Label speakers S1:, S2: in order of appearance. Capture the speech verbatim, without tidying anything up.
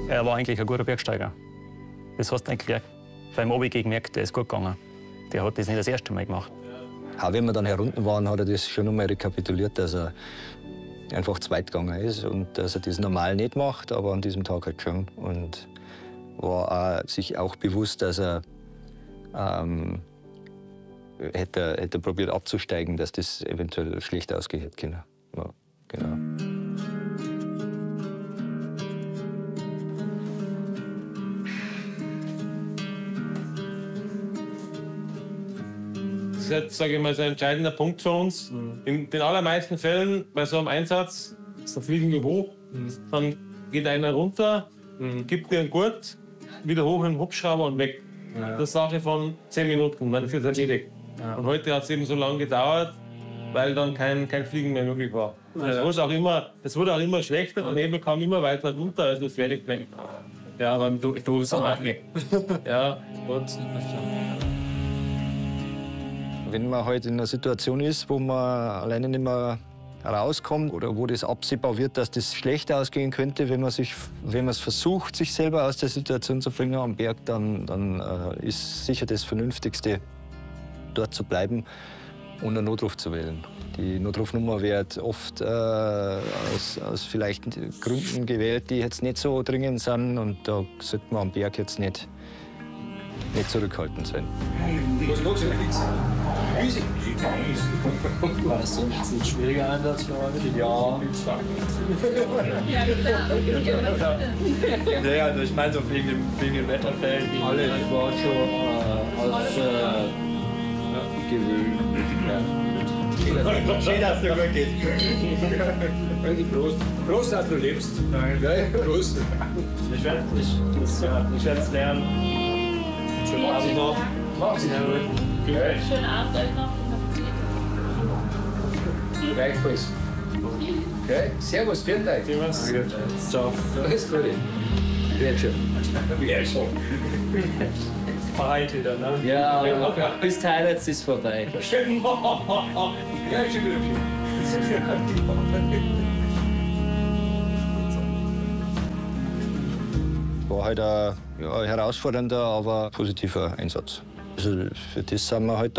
S1: Er war eigentlich ein guter Bergsteiger. Das hast du nicht gleich beim Abend gemerkt, der ist gut gegangen. Der hat das nicht das erste Mal gemacht.
S2: Auch wenn wir dann herunten waren, hat er das schon einmal rekapituliert, dass er einfach zweit gegangen ist und dass er das normal nicht macht, aber an diesem Tag halt schon. Und war auch, sich auch bewusst, dass er ähm, hätte, hätte probiert abzusteigen, dass das eventuell schlecht ausgehen hätte können. Ja, genau.
S3: Das ist jetzt, sage ich mal, so ein entscheidender Punkt für uns. Mhm. In den allermeisten Fällen bei so einem Einsatz, da fliegen wir hoch, mhm. dann geht einer runter, mhm. gibt dir einen Gurt, wieder hoch in den Hubschrauber und weg. Ja. Das ist eine Sache von zehn Minuten, dann ist es erledigt. Ja. Und heute hat es eben so lange gedauert, weil dann kein, kein Fliegen mehr möglich war. Ja. Das, wurde auch immer, das wurde auch immer schlechter, der Nebel kam immer weiter runter, also es wäre nicht weg. Ja, aber du, du bist auch weg. Ja, und
S2: wenn man halt in einer Situation ist, wo man alleine nicht mehr rauskommt oder wo das absehbar wird, dass das schlecht ausgehen könnte, wenn man sich, wenn man es versucht, sich selber aus der Situation zu bringen am Berg, dann, dann äh, ist sicher das Vernünftigste, dort zu bleiben und einen Notruf zu wählen. Die Notrufnummer wird oft äh, aus, aus vielleicht Gründen gewählt, die jetzt nicht so dringend sind, und da sollte man am Berg jetzt nicht, nicht zurückhaltend sein.
S4: Was los ist? War das jetzt ein schwieriger Einsatz für euch? Ja. Ja, also ich meine so wegen dem, wegen dem Wetterfeld. Alles war schon äh, aus äh, gewöhnt. Ja. Schön, dass es dir gut geht. Prost. Prost, dass du lebst. Danke. Prost. Ich werde ich, es lernen. Schönen Abend noch. Mach's gut. Okay.
S5: Schönen Abend euch noch.
S4: Gleichfalls. Okay, servus, vielen Dank. Ciao. Alles Gute. Wird schon. Wird schon.
S3: verheilt wieder, ne?
S4: Ja, ja, bis Teil jetzt ist vorbei.
S2: War halt ein ja, herausfordernder, aber positiver Einsatz. Also für das sind wir halt da.